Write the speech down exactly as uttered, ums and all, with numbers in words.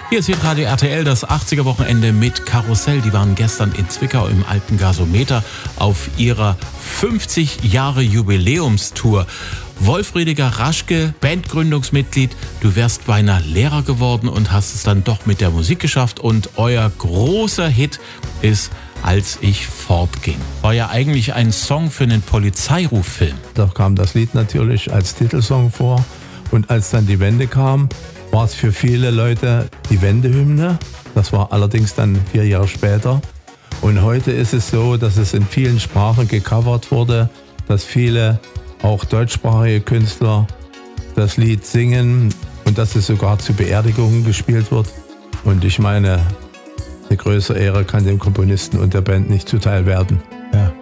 Hier ist Hitradio R T L, das achtziger-Wochenende mit Karussell. Die waren gestern in Zwickau im Alten Gasometer auf ihrer fünfzig Jahre Jubiläumstour. Wolf-Rüdiger Raschke, Bandgründungsmitglied, du wärst beinahe Lehrer geworden und hast es dann doch mit der Musik geschafft. Und euer großer Hit ist Als ich fortging. War ja eigentlich ein Song für einen Polizeiruffilm. Da kam das Lied natürlich als Titelsong vor. Und als dann die Wende kam, war es für viele Leute die Wendehymne. Das war allerdings dann vier Jahre später. Und heute ist es so, dass es in vielen Sprachen gecovert wurde, dass viele, auch deutschsprachige Künstler, das Lied singen und dass es sogar zu Beerdigungen gespielt wird. Und ich meine, eine größere Ehre kann dem Komponisten und der Band nicht zuteil werden. Ja.